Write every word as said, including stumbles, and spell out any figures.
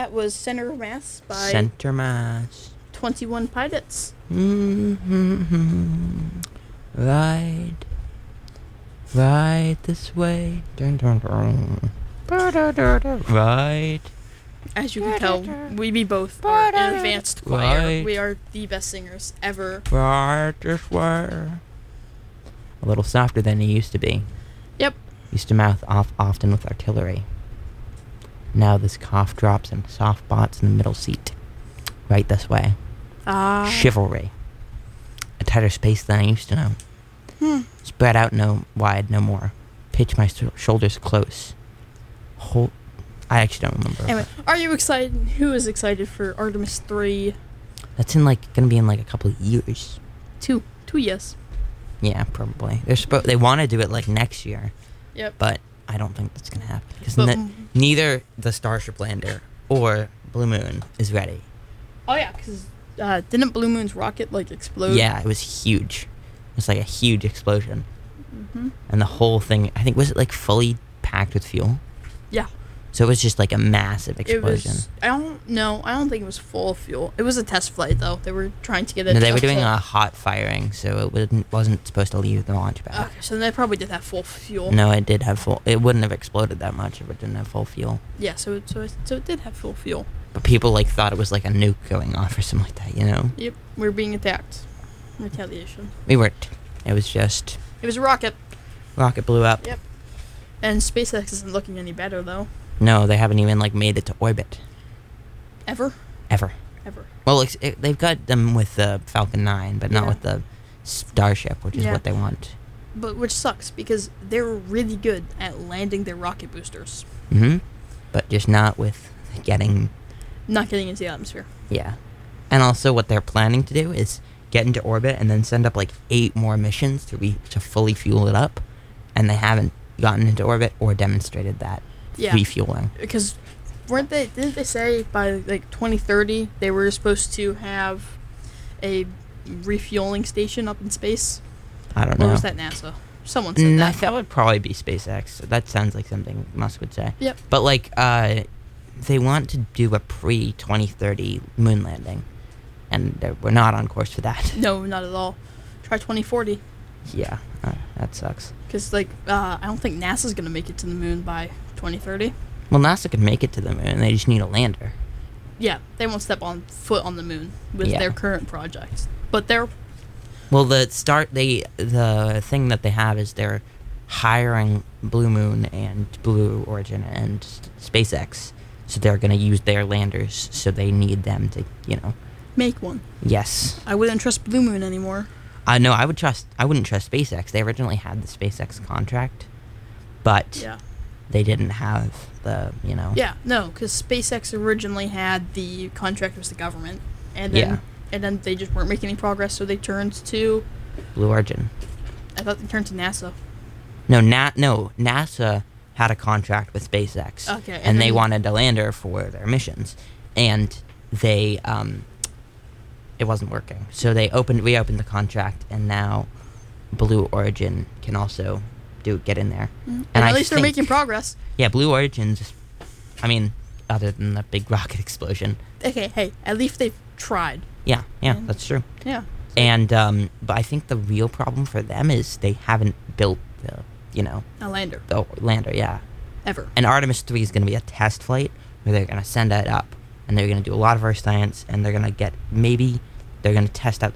that was Center of Mass by Center Mass. twenty-one Pilots. Mm-hmm. Right. Right this way. Dun, dun, dun. Right. As you can tell, we be both are an advanced choir. Right. We are the best singers ever. Right this way. A little softer than he used to be. Yep. Used to mouth off often with artillery. Now this cough drops and soft bots in the middle seat. Right this way. Ah. Chivalry. A tighter space than I used to know. Hmm. Spread out no wide no more. Pitch my sh- shoulders close. Hold. I actually don't remember. Anyway, are you excited? Who is excited for Artemis three? That's in like gonna be in like a couple of years. Two. Two yes. Yeah, probably. They're supposed. They want to do it like next year. Yep. But I don't think that's gonna happen because But- ne- neither the Starship lander or Blue Moon is ready. Oh yeah, because uh, didn't Blue Moon's rocket like explode? Yeah, it was huge. It was like a huge explosion, Mm-hmm. and the whole thing. I think was it like fully packed with fuel. Yeah. So it was just like a massive explosion. It was. I don't know. I don't think it was full of fuel. It was a test flight though. They were trying to get it. No, they were up doing to- a hot firing, so it wasn't, wasn't supposed to leave the launch pad. Okay, so they probably did have full fuel. No, it did have full. It wouldn't have exploded that much if it didn't have full fuel. Yeah, so it, so it, so it did have full fuel. But people like thought it was like a nuke going off or something like that, you know? Yep, we were being attacked. Retaliation. We weren't. It was just It was a rocket. rocket blew up. Yep. And SpaceX isn't looking any better though. No, they haven't even like made it to orbit Ever. ever. Ever. Well, it's, it, they've got them with the Falcon nine, but not Yeah. with the Starship, which is Yeah. what they want. But which sucks because they're really good at landing their rocket boosters, Mm-hmm. But just not with getting. not getting into the atmosphere. Yeah. And also what they're planning to do is get into orbit and then send up like eight more missions to re- to fully fuel it up. And they haven't gotten into orbit or demonstrated that Yeah. refueling. Because weren't they? Didn't they say by like twenty thirty they were supposed to have a refueling station up in space? I don't Or know. was that NASA? Someone said Mm, that. I thought it would probably be SpaceX. That sounds like something Musk would say. Yep. But like, uh, they want to do a pre twenty thirty moon landing, and they're- we're not on course for that. No, not at all. Try twenty forty. Yeah, uh, that sucks. Because, like, uh, I don't think NASA's going to make it to the moon by twenty thirty. Well, NASA could make it to the moon. They just need a lander. Yeah, they won't step on foot on the moon with Yeah. their current projects. But they're... Well, the start they the thing that they have is they're hiring Blue Moon and Blue Origin and S- SpaceX, so they're gonna use their landers. So they need them to, you know. Make one. Yes. I wouldn't trust Blue Moon anymore. I know. I would trust. I wouldn't trust SpaceX. They originally had the SpaceX contract, but Yeah. they didn't have the, you know. Yeah, no, because SpaceX originally had the contract with the government, and then Yeah. and then they just weren't making any progress, so they turned to... Blue Origin. I thought they turned to NASA. No, Na- no, NASA had a contract with SpaceX. Okay, And, and they then- wanted a lander for their missions. And they, um, it wasn't working. So they opened, reopened the contract, and now Blue Origin can also do get in there. And, And at I least they're think- making progress. Yeah, Blue Origin's, I mean, other than the big rocket explosion. Okay, hey, at least they've tried. Yeah, yeah, Mm. that's true. Yeah. And, um, but I think the real problem for them is they haven't built the, you know, A lander. the lander, yeah. Ever. And Artemis three is going to be a test flight where they're going to send it up and they're going to do a lot of Earth science and they're going to get, maybe they're going to test out